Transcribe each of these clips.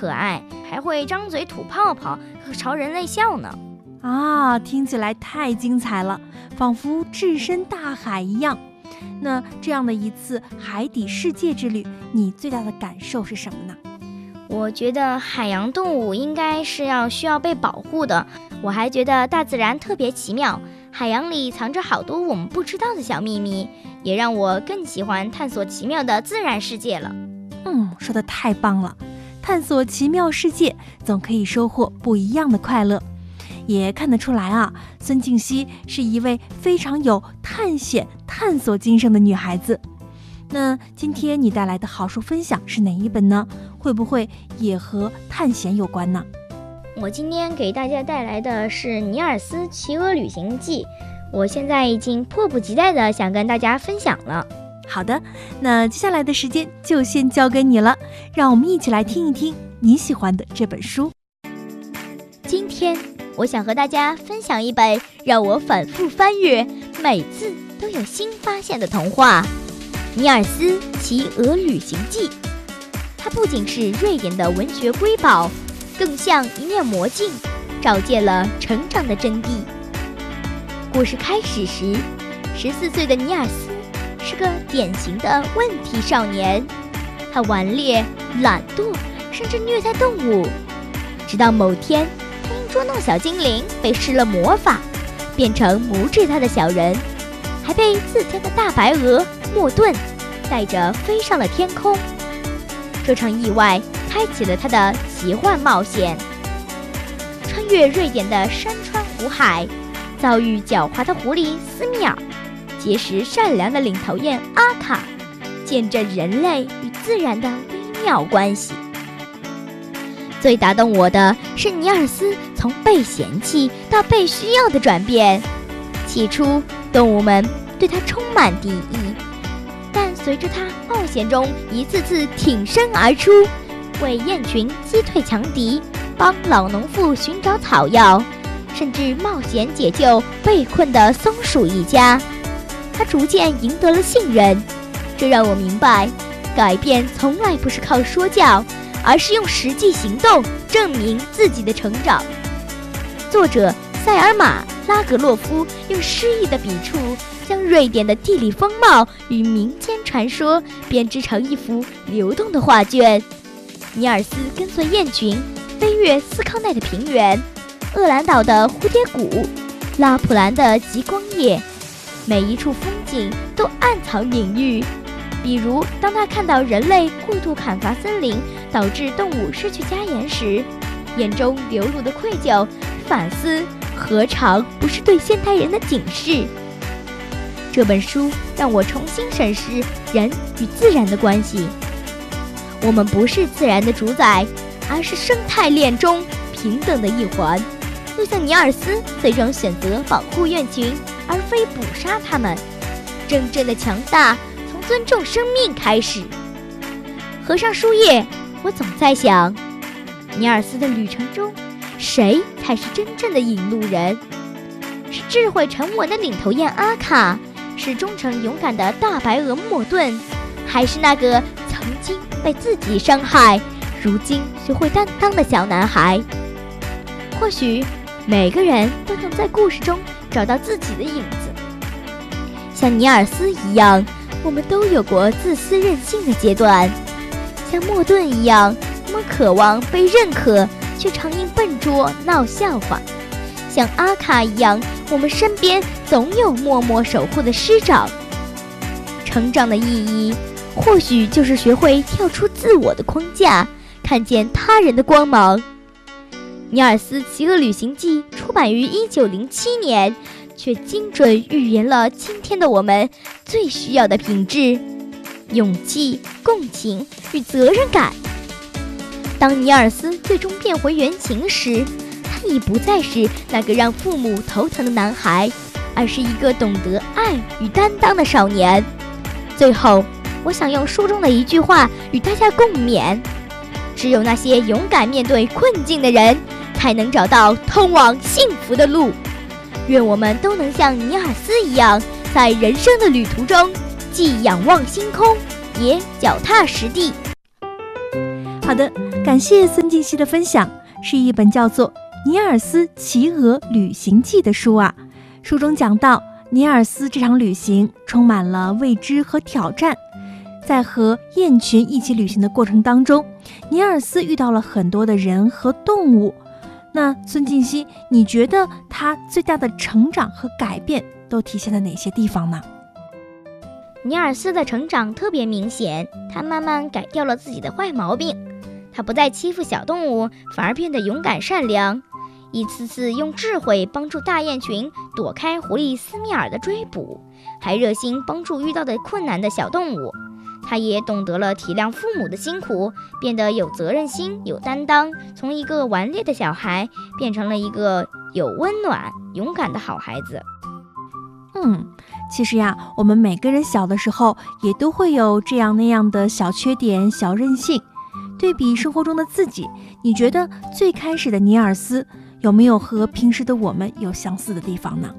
可爱，还会张嘴吐泡泡和朝人类笑呢。 听起来太精彩了，仿佛置身大海一样。那这样的一次海底世界之旅，你最大的感受是什么呢？ 我觉得海洋动物应该是需要被保护的。我还觉得大自然特别奇妙，海洋里藏着好多我们不知道的小秘密，也让我更喜欢探索奇妙的自然世界了。 说得太棒了，探索奇妙世界总可以收获不一样的快乐。也看得出来孙静熙是一位非常有探险探索精神的女孩子。那今天你带来的好书分享是哪一本呢？会不会也和探险有关呢？ 我今天给大家带来的是《尼尔斯骑鹅旅行记》，我现在已经迫不及待的想跟大家分享了。 好的，那接下来的时间就先交给你了，让我们一起来听一听你喜欢的这本书。 今天我想和大家分享一本让我反复翻阅，每次都有新发现的童话《尼尔斯骑鹅旅行记》。它不仅是瑞典的文学瑰宝，更像一面魔镜，照见了成长的真谛。故事开始时，14岁的尼尔斯是个典型的问题少年，他顽劣、懒惰，甚至虐待动物。直到某天，他因捉弄小精灵被施了魔法，变成拇指大的小人，还被自家的大白鹅莫顿带着飞上了天空。这场意外开启了他的奇幻冒险，穿越瑞典的山川湖海，遭遇狡猾的狐狸斯密尔，结识善良的领头雁阿卡，见证人类与自然的微妙关系。最打动我的是尼尔斯从被嫌弃到被需要的转变。起初，动物们对他充满敌意，但随着他冒险中一次次挺身而出，为雁群击退强敌，帮老农妇寻找草药，甚至冒险解救被困的松鼠一家，他逐渐赢得了信任。这让我明白，改变从来不是靠说教，而是用实际行动证明自己的成长。作者塞尔玛·拉格洛夫用诗意的笔触，将瑞典的地理风貌与民间传说编织成一幅流动的画卷。尼尔斯跟随雁群飞越斯康奈的平原，厄兰岛的蝴蝶谷，拉普兰的极光夜，每一处风景都暗藏隐喻。比如当他看到人类过度砍伐森林导致动物失去家园时，眼中流露的愧疚与反思，何尝不是对现代人的警示？这本书让我重新审视人与自然的关系。我们不是自然的主宰，而是生态链中平等的一环。就像尼尔斯最终选择保护雁群，而非捕杀它们。真正的强大从尊重生命开始。合上书页，我总在想，尼尔斯的旅程中，谁才是真正的引路人？是智慧沉稳的领头雁阿卡，是忠诚勇敢的大白鹅莫顿，还是那个曾经被自己伤害，如今学会担当的小男孩？或许每个人都能在故事中找到自己的影子。像尼尔斯一样，我们都有过自私任性的阶段；像莫顿一样，我们渴望被认可，却常因笨拙闹笑话；像阿卡一样，我们身边总有默默守护的师长。成长的意义，或许就是学会跳出自我的框架，看见他人的光芒。尼尔斯骑鹅旅行记出版于1907年，却精准预言了今天的我们最需要的品质：勇气、共情与责任感。当尼尔斯最终变回原形时，他已不再是那个让父母头疼的男孩，而是一个懂得爱与担当的少年。最后，我想用书中的一句话与大家共勉：只有那些勇敢面对困境的人，才能找到通往幸福的路。愿我们都能像尼尔斯一样，在人生的旅途中，既仰望星空，也脚踏实地。 好的， 感谢孙静熙的分享，是一本叫做《尼尔斯骑鹅旅行记》的书啊。书中讲到，尼尔斯这场旅行充满了未知和挑战。在和雁群一起旅行的过程当中，尼尔斯遇到了很多的人和动物。那孙静熙，你觉得他最大的成长和改变都体现在哪些地方呢？ 尼尔斯的成长特别明显，他慢慢改掉了自己的坏毛病。他不再欺负小动物，反而变得勇敢善良，一次次用智慧帮助大雁群躲开狐狸斯密尔的追捕，还热心帮助遇到的困难的小动物。他也懂得了体谅父母的辛苦，变得有责任心、有担当，从一个顽劣的小孩变成了一个有温暖、勇敢的好孩子。 其实呀，我们每个人小的时候也都会有这样那样的小缺点、小任性。对比生活中的自己，你觉得最开始的尼尔斯有没有和平时的我们有相似的地方呢？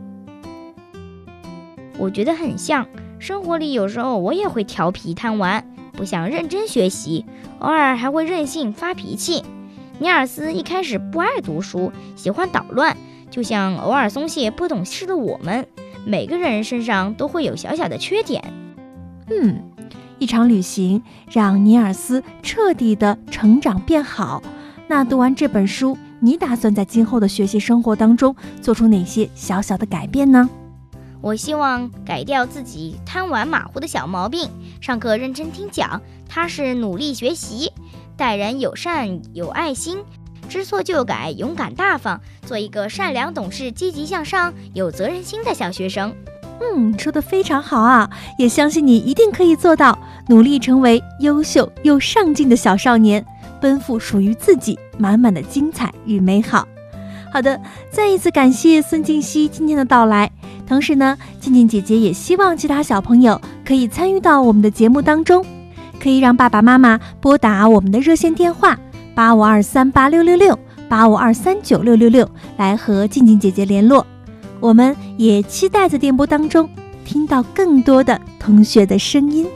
我觉得很像，生活里有时候我也会调皮贪玩，不想认真学习，偶尔还会任性发脾气。尼尔斯一开始不爱读书，喜欢捣乱，就像偶尔松懈不懂事的我们，每个人身上都会有小小的缺点。 一场旅行让尼尔斯彻底的成长变好。那读完这本书，你打算在今后的学习生活当中做出哪些小小的改变呢？ 我希望改掉自己贪玩马虎的小毛病，上课认真听讲，踏实努力学习，待人友善有爱心，知错就改，勇敢大方，做一个善良懂事、积极向上、有责任心的小学生。 说得非常好啊，也相信你一定可以做到，努力成为优秀又上进的小少年，奔赴属于自己满满的精彩与美好。好的，再一次感谢孙静熙今天的到来。同时呢，静静姐姐也希望其他小朋友可以参与到我们的节目当中，可以让爸爸妈妈拨打我们的热线电话85238666 85239666来和静静姐姐联络。我们也期待在电波当中听到更多的同学的声音。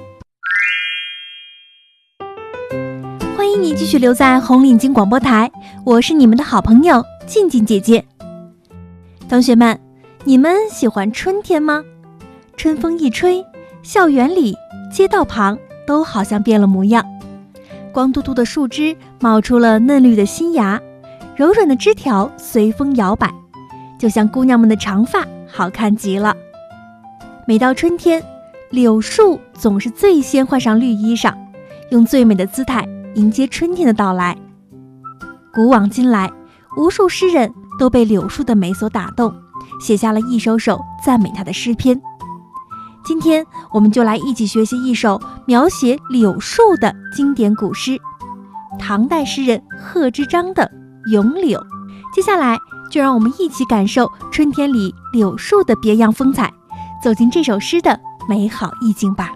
欢迎你继续留在红领巾广播台，我是你们的好朋友静静姐姐。同学们，你们喜欢春天吗？春风一吹，校园里、街道旁都好像变了模样。光秃秃的树枝冒出了嫩绿的新芽，柔软的枝条随风摇摆，就像姑娘们的长发，好看极了。每到春天，柳树总是最先换上绿衣裳，用最美的姿态迎接春天的到来。古往今来，无数诗人都被柳树的美所打动，写下了一首首赞美它的诗篇。今天我们就来一起学习一首描写柳树的经典古诗，唐代诗人贺知章的《咏柳》。接下来就让我们一起感受春天里柳树的别样风采，走进这首诗的美好意境吧。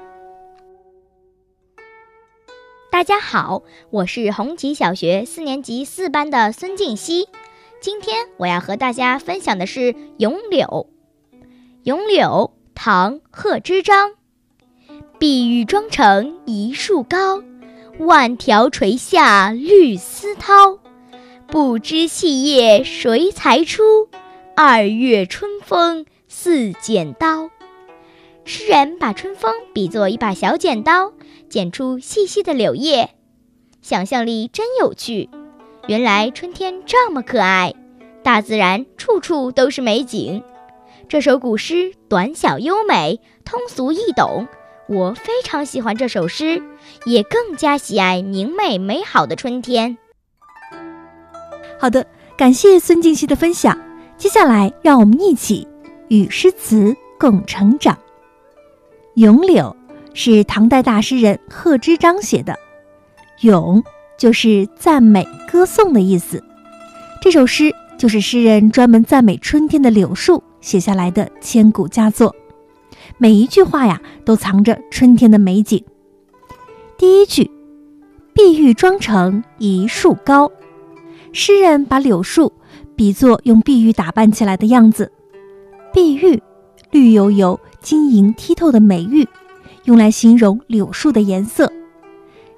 大家好，我是红旗小学4年级4班的孙静熙。今天我要和大家分享的是《咏柳》。《咏柳》唐·贺知章。碧玉妆成一树高，万条垂下绿丝绦。不知细叶谁裁出？2月春风似剪刀。诗人把春风比作一把小剪刀，剪出细细的柳叶。想象力真有趣，原来春天这么可爱，大自然处处都是美景。这首古诗短小优美，通俗易懂，我非常喜欢这首诗，也更加喜爱明媚美好的春天。 好的，感谢孙静熙的分享。接下来让我们一起与诗词共成长。《咏柳》是唐代大诗人贺知章写的，咏就是赞美歌颂的意思。这首诗就是诗人专门赞美春天的柳树写下来的千古佳作，每一句话呀都藏着春天的美景。第一句，碧玉妆成一树高，诗人把柳树比作用碧玉打扮起来的样子。碧玉，绿油油、晶莹剔透的美玉，用来形容柳树的颜色。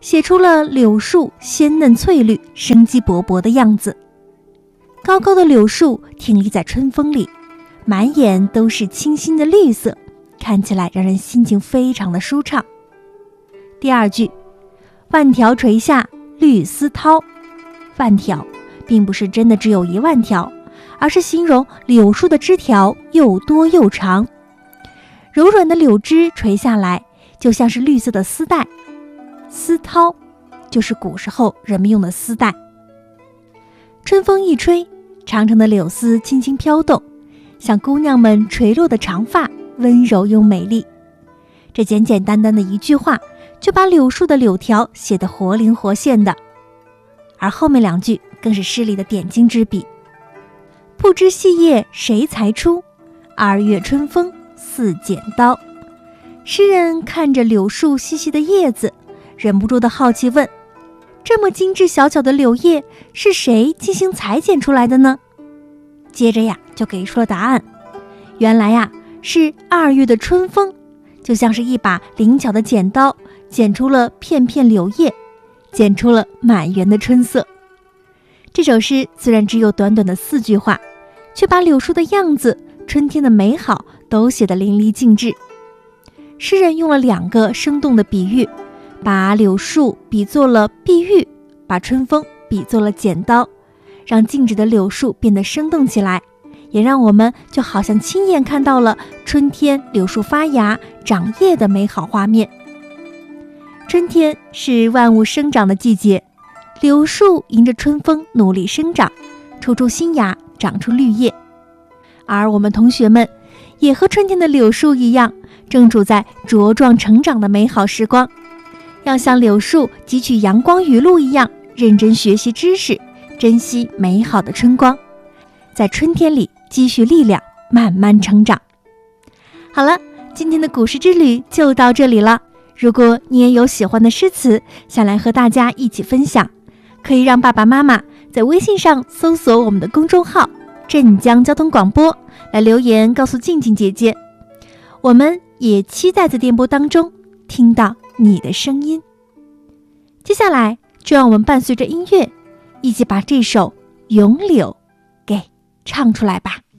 写出了柳树鲜嫩翠绿、生机勃勃的样子。高高的柳树挺立在春风里，满眼都是清新的绿色，看起来让人心情非常的舒畅。第二句，万条垂下绿丝绦。万条并不是真的只有1万条，而是形容柳树的枝条又多又长，柔软的柳枝垂下来，就像是绿色的丝带。丝绦就是古时候人们用的丝带。春风一吹，长长的柳丝轻轻飘动，像姑娘们垂落的长发，温柔又美丽。这简简单单的一句话，就把柳树的柳条写得活灵活现的。而后面2句更是诗里的点睛之笔。不知细叶谁裁出，2月春风似剪刀。诗人看着柳树细细的叶子，忍不住的好奇问，这么精致小巧的柳叶是谁精心裁剪出来的呢？接着呀，就给出了答案。原来呀，是2月的春风，就像是一把灵巧的剪刀，剪出了片片柳叶，剪出了满园的春色。这首诗虽然只有短短的4句话，却把柳树的样子、春天的美好都写得淋漓尽致。诗人用了2个生动的比喻，把柳树比作了碧玉，把春风比作了剪刀，让静止的柳树变得生动起来，也让我们就好像亲眼看到了春天柳树发芽长叶的美好画面。春天是万物生长的季节，柳树迎着春风努力生长，抽出新芽，长出绿叶。而我们同学们也和春天的柳树一样，正处在茁壮成长的美好时光，要像柳树汲取阳光雨露一样，认真学习知识，珍惜美好的春光，在春天里积蓄力量，慢慢成长。好了，今天的古诗之旅就到这里了。如果你也有喜欢的诗词想来和大家一起分享，可以让爸爸妈妈在微信上搜索我们的公众号镇江交通广播，来留言告诉静静姐姐。我们也期待在电波当中听到你的声音。接下来就让我们伴随着音乐，一起把这首咏柳给唱出来吧。